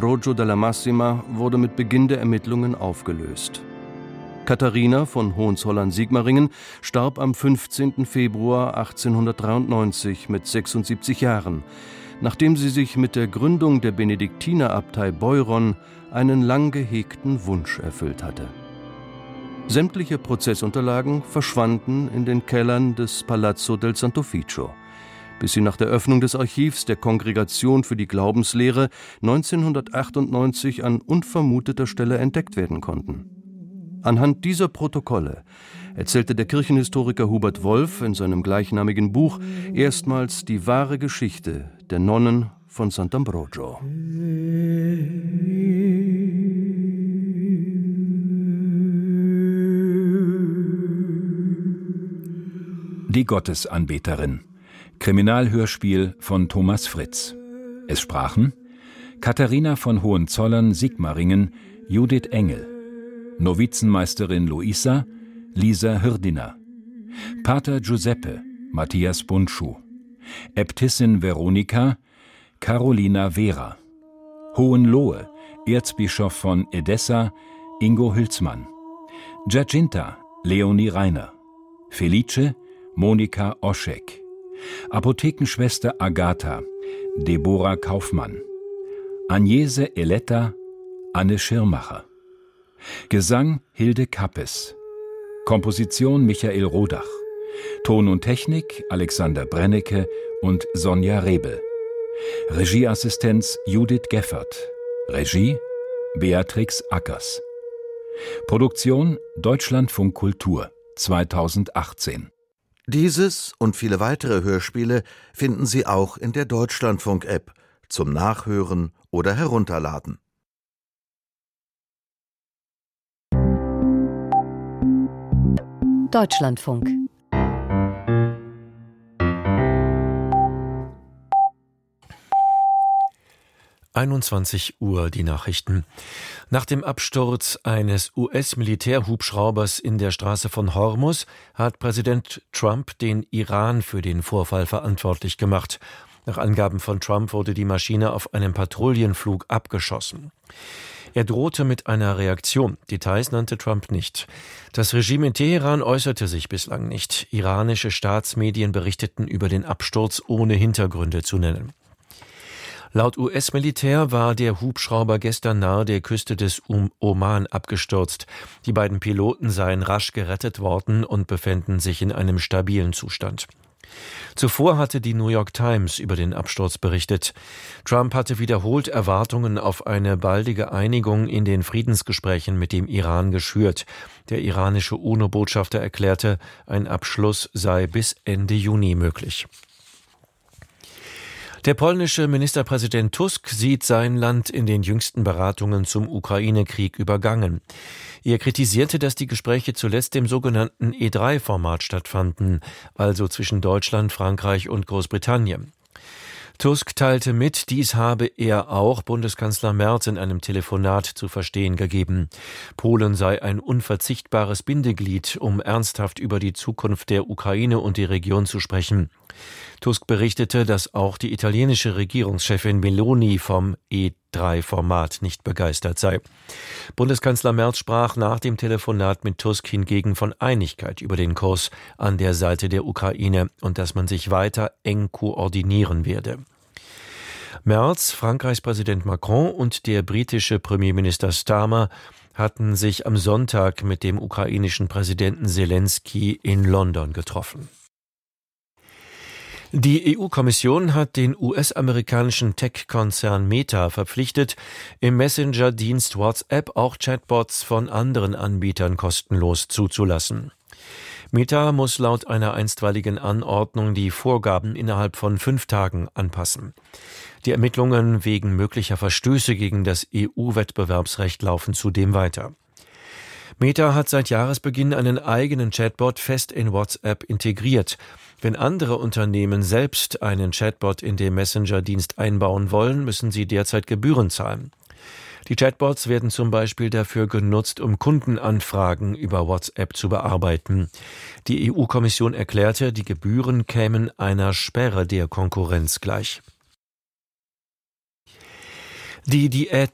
Sant'Ambrogio della Massima wurde mit Beginn der Ermittlungen aufgelöst. Katharina von Hohenzollern-Sigmaringen starb am 15. Februar 1893 mit 76 Jahren, nachdem sie sich mit der Gründung der Benediktinerabtei Beuron einen lang gehegten Wunsch erfüllt hatte. Sämtliche Prozessunterlagen verschwanden in den Kellern des Palazzo del Sant'Ufficio, bis sie nach der Öffnung des Archivs der Kongregation für die Glaubenslehre 1998 an unvermuteter Stelle entdeckt werden konnten. Anhand dieser Protokolle erzählte der Kirchenhistoriker Hubert Wolf in seinem gleichnamigen Buch erstmals die wahre Geschichte der Nonnen von Sant'Ambrogio. Die Gottesanbeterin. Kriminalhörspiel von Thomas Fritz. Es sprachen Katharina von Hohenzollern-Sigmaringen, Judith Engel, Novizenmeisterin Luisa, Lisa Hirdiner, Pater Giuseppe, Matthias Bundschuh, Äbtissin Veronika, Carolina Vera, Hohenlohe, Erzbischof von Edessa, Ingo Hülsmann, Giacinta, Leonie Reiner, Felice, Monika Oschek, Apothekenschwester Agatha, Deborah Kaufmann, Agnese Eletta, Anne Schirmacher. Gesang Hilde Kappes. Komposition Michael Rodach. Ton und Technik Alexander Brennecke und Sonja Rebel. Regieassistenz Judith Geffert. Regie Beatrix Ackers. Produktion Deutschlandfunk Kultur 2018. Dieses und viele weitere Hörspiele finden Sie auch in der Deutschlandfunk-App zum Nachhören oder Herunterladen. Deutschlandfunk. (21 Uhr) die Nachrichten. Nach dem Absturz eines US-Militärhubschraubers in der Straße von Hormuz hat Präsident Trump den Iran für den Vorfall verantwortlich gemacht. Nach Angaben von Trump wurde die Maschine auf einem Patrouillenflug abgeschossen. Er drohte mit einer Reaktion. Details nannte Trump nicht. Das Regime in Teheran äußerte sich bislang nicht. Iranische Staatsmedien berichteten über den Absturz, ohne Hintergründe zu nennen. Laut US-Militär war der Hubschrauber gestern nahe der Küste des Oman abgestürzt. Die beiden Piloten seien rasch gerettet worden und befänden sich in einem stabilen Zustand. Zuvor hatte die New York Times über den Absturz berichtet. Trump hatte wiederholt Erwartungen auf eine baldige Einigung in den Friedensgesprächen mit dem Iran geschürt. Der iranische UNO-Botschafter erklärte, ein Abschluss sei bis Ende Juni möglich. Der polnische Ministerpräsident Tusk sieht sein Land in den jüngsten Beratungen zum Ukraine-Krieg übergangen. Er kritisierte, dass die Gespräche zuletzt im sogenannten E3-Format stattfanden, also zwischen Deutschland, Frankreich und Großbritannien. Tusk teilte mit, dies habe er auch Bundeskanzler Merz in einem Telefonat zu verstehen gegeben. Polen sei ein unverzichtbares Bindeglied, um ernsthaft über die Zukunft der Ukraine und die Region zu sprechen. Tusk berichtete, dass auch die italienische Regierungschefin Meloni vom E3-Format nicht begeistert sei. Bundeskanzler Merz sprach nach dem Telefonat mit Tusk hingegen von Einigkeit über den Kurs an der Seite der Ukraine und dass man sich weiter eng koordinieren werde. Merz, Frankreichs Präsident Macron und der britische Premierminister Starmer hatten sich am Sonntag mit dem ukrainischen Präsidenten Selensky in London getroffen. Die EU-Kommission hat den US-amerikanischen Tech-Konzern Meta verpflichtet, im Messenger-Dienst WhatsApp auch Chatbots von anderen Anbietern kostenlos zuzulassen. Meta muss laut einer einstweiligen Anordnung die Vorgaben innerhalb von 5 Tagen anpassen. Die Ermittlungen wegen möglicher Verstöße gegen das EU-Wettbewerbsrecht laufen zudem weiter. Meta hat seit Jahresbeginn einen eigenen Chatbot fest in WhatsApp integriert. Wenn andere Unternehmen selbst einen Chatbot in den Messenger-Dienst einbauen wollen, müssen sie derzeit Gebühren zahlen. Die Chatbots werden zum Beispiel dafür genutzt, um Kundenanfragen über WhatsApp zu bearbeiten. Die EU-Kommission erklärte, die Gebühren kämen einer Sperre der Konkurrenz gleich. Die Diät